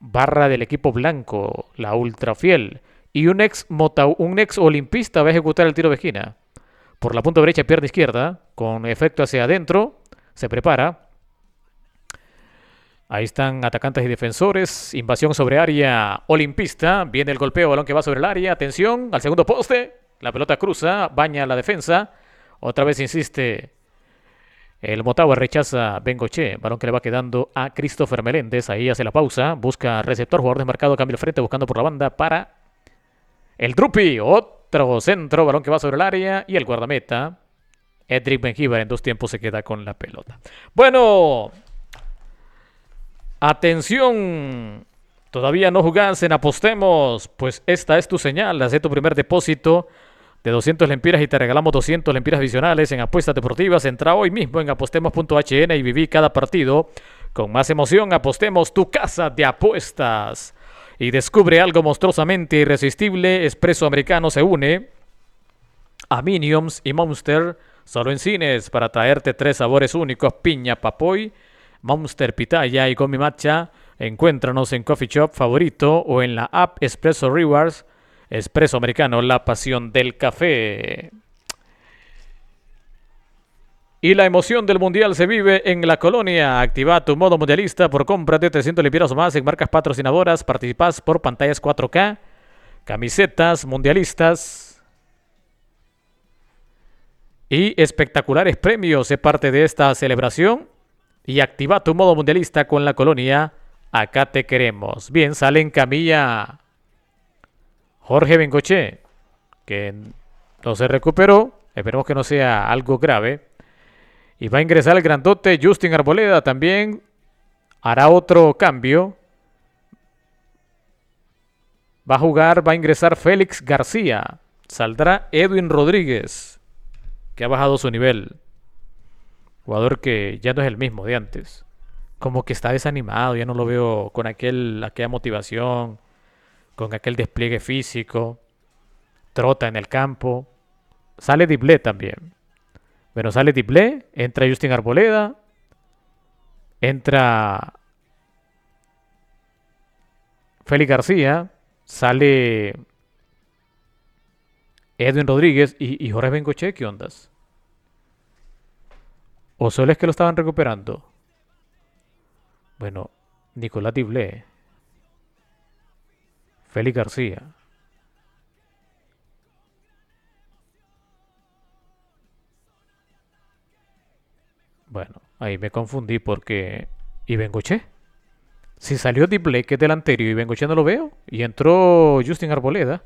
barra del equipo blanco, la ultra fiel. Y un ex olimpista va a ejecutar el tiro de esquina. Por la punta derecha, pierna izquierda, con efecto hacia adentro. Se prepara. Ahí están atacantes y defensores. Invasión sobre área olimpista. Viene el golpeo, balón que va sobre el área. Atención al segundo poste. La pelota cruza, baña la defensa. Otra vez insiste el Motagua, rechaza Bengoche. Balón que le va quedando a Christopher Meléndez. Ahí hace la pausa. Busca receptor, jugador desmarcado, cambia el frente, buscando por la banda para el Drupi. Otro centro, balón que va sobre el área. Y el guardameta, Edric Benjíbar, en dos tiempos se queda con la pelota. Bueno, atención. Todavía no jugás en Apostemos. Pues esta es tu señal. Haz tu primer depósito de 200 lempiras y te regalamos 200 lempiras adicionales en apuestas deportivas. Entra hoy mismo en apostemos.hn y viví cada partido con más emoción. Apostemos, tu casa de apuestas. Y descubre algo monstruosamente irresistible. Espresso americano se une a Minions y Monster solo en cines para traerte tres sabores únicos: piña, papoy, Monster, pitaya y gomi matcha. Encuéntranos en Coffee Shop favorito o en la app Espresso Rewards. Espresso americano, la pasión del café. Y la emoción del mundial se vive en la colonia. Activa tu modo mundialista por compra de 300 lempiras o más en marcas patrocinadoras. Participas por pantallas 4K, camisetas mundialistas y espectaculares premios. Sé parte de esta celebración y activa tu modo mundialista con la colonia. Acá te queremos. Bien, sale en camilla Jorge Bengoche, que no se recuperó. Esperemos que no sea algo grave. Y va a ingresar el grandote Justin Arboleda. También hará otro cambio. Va a ingresar Félix García. Saldrá Edwin Rodríguez, que ha bajado su nivel. Jugador que ya no es el mismo de antes. Como que está desanimado, ya no lo veo con aquella motivación, con aquel despliegue físico. Trota en el campo. Sale Diblé también. Bueno, sale Diblé, entra Justin Arboleda, entra Félix García, sale Edwin Rodríguez y Jorge Bengoche. ¿Qué ondas? ¿O solo es que lo estaban recuperando? Bueno, Nicolás Diblé, Félix García. Bueno, ahí me confundí porque... ¿Y Bengoche? Si salió Diblé, que es delantero, y Bengoche no lo veo. Y entró Justin Arboleda.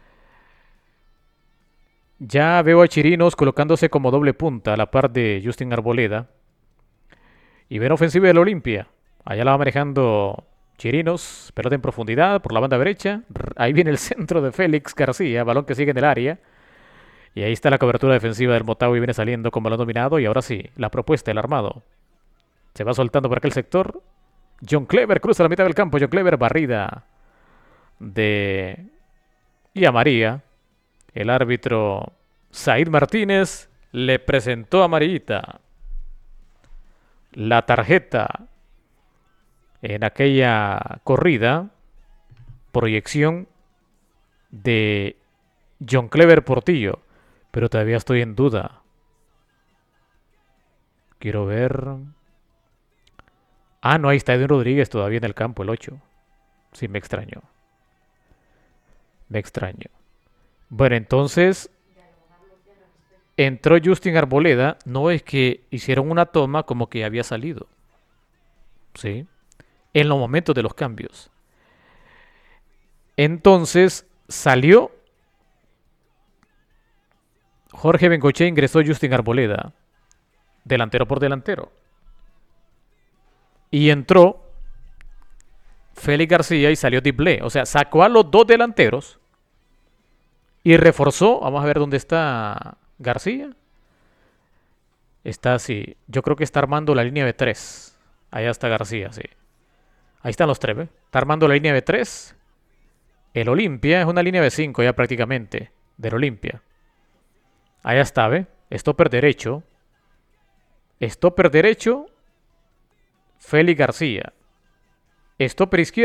Ya veo a Chirinos colocándose como doble punta a la par de Justin Arboleda. Y ven ofensiva del Olimpia. Allá la va manejando Chirinos. Pelota en profundidad por la banda derecha. Ahí viene el centro de Félix García. Balón que sigue en el área. Y ahí está la cobertura defensiva del Motagua y viene saliendo con balón dominado. Y ahora sí, la propuesta, el armado. Se va soltando por aquel sector. John Clever cruza la mitad del campo. John Clever, barrida de... Y a María. El árbitro Said Martínez le presentó a amarillita la tarjeta en aquella corrida. Proyección de John Clever Portillo. Pero todavía estoy en duda. Quiero ver. Ah, no, ahí está Edwin Rodríguez todavía en el campo, el 8. Sí, me extraño. Me extraño. Bueno, entonces entró Justin Arboleda. No, es que hicieron una toma como que había salido. ¿Sí? En los momentos de los cambios. Entonces salió Jorge Bengoche, ingresó Justin Arboleda. Delantero por delantero. Y entró Félix García y salió Diblé. O sea, sacó a los dos delanteros y reforzó. Vamos a ver dónde está García. Está así. Yo creo que está armando la línea de 3. Allá está García, sí. Ahí están los tres, ¿ve? Está armando la línea de 3. El Olimpia es una línea de 5 ya prácticamente. Del Olimpia. Allá está, ¿ve? Stopper derecho. Stopper derecho. Félix García. Stopper izquierdo.